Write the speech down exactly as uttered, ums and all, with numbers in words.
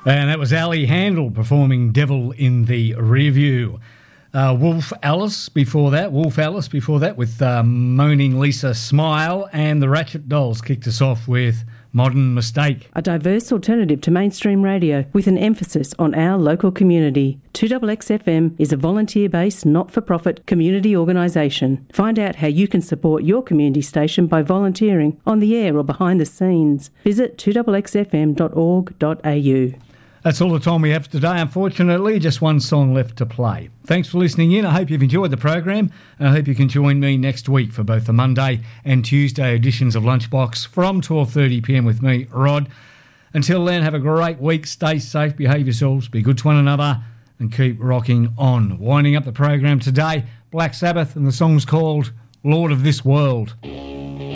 And that was Ali Handel performing Devil in the Rearview. Uh, Wolf Alice before that, Wolf Alice before that with uh, Moaning Lisa Smile, and the Ratchet Dolls kicked us off with Modern Mistake. A diverse alternative to mainstream radio with an emphasis on our local community. two X X F M is a volunteer-based, not-for-profit community organisation. Find out how you can support your community station by volunteering on the air or behind the scenes. Visit two x x f m dot org dot a u. That's all the time we have today, unfortunately. Just one song left to play. Thanks for listening in. I hope you've enjoyed the program, and I hope you can join me next week for both the Monday and Tuesday editions of Lunchbox from twelve thirty p m with me, Rod. Until then, have a great week. Stay safe, behave yourselves, be good to one another, and keep rocking on. Winding up the program today, Black Sabbath, and the song's called Lord of This World.